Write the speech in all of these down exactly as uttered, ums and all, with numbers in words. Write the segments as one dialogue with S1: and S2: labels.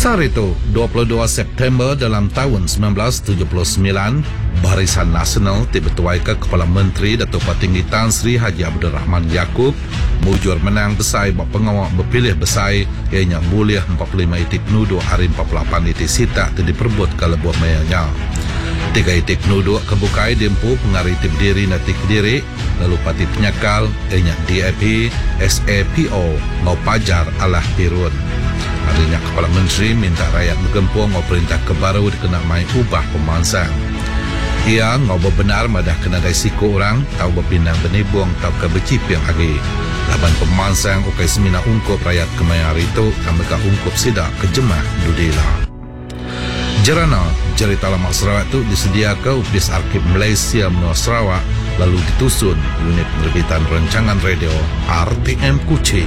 S1: Sarito, dua puluh dua September dalam tahun sembilan belas tujuh puluh sembilan, Barisan Nasional diketuai ke Kepala Menteri Datuk Patinggi Tan Sri Haji Abdul Rahman Yaakob mujur menang besai bak pengawal berpilih besai ianya boleh empat puluh lima itik nuduh hari empat puluh lapan itik sita terdiperbut ke lebuh mayanya. Tiga itik nuduh kebukai dempu pengaruh itik berdiri nanti kediri lalu pati penyakal ianya D A P, S A P O ngau pajar alah pirun. Adanya Kepala Menteri minta rakyat bergempur ngau perintah kebaru dikena main ubah pemansang. Ia ngau benar madah kena dari siku orang tau berpinang benibung tau ke bercipiang lagi. Laban pemansang ukai semina ungkup rakyat kemayar itu mereka ungkup sidak kejemah dudila. Jerana cerita lama Sarawak itu disediakan Upis Arkib Malaysia menua Sarawak lalu ditusun unit penerbitan rancangan radio R T M Kuching.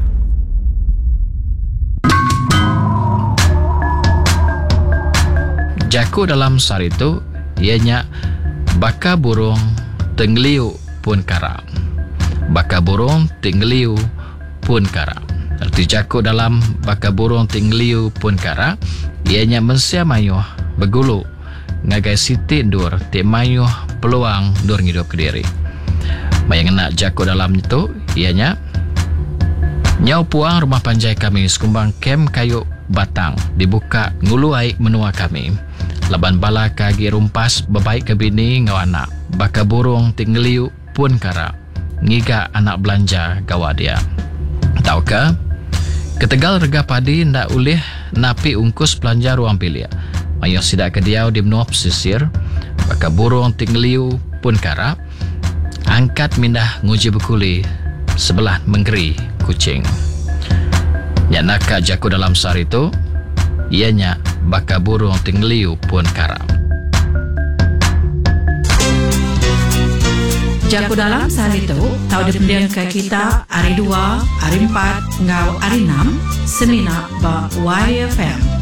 S2: Jaku dalam Sarito ianya baka burung tengliu pun karam. Baka burung tengliu pun karam. Arti jaku dalam baka burung tengliu pun karam ianya mensia mayuh begulu ngagai siti dur te mayuh peluang dur ngidup kediri. Mayang nak jaku dalam itu ianya nyau puang rumah panjai kami sekumbang kem kayu batang dibuka ngulu aik menua kami. Laban bala kagi rumpas bebaik ke bini ngau anak. Baka burung tinggeliu pun kara. Ngiga anak belanja gawa dia. Taukah? Ketegal rega padi ndak ulih napi ungkus belanja ruang pilia. Mayos sidak ke diau di menua pesisir. Baka burung tinggeliu pun kara. Angkat mindah nguji bekuli sebelah menggeri Kuching. Nyanaka jaku dalam Sarito ianya baka burung tinggeliu pun karam.
S3: Jaku dalam Sarito tahu dipendiam ke kita hari dua, hari empat, ngau hari enam semina ba Y F M.